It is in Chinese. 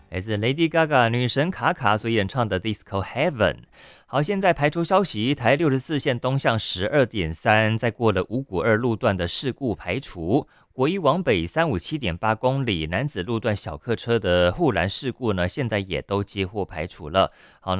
来自 Lady Gaga 女神卡卡所演唱的《Disco Heaven》。好，现在排除消息，台64线东向12.3，在过了五股二路段的事故排除。国一往北357.8公里男子路段小客车的护栏事故呢，现在也都接获排除了。好。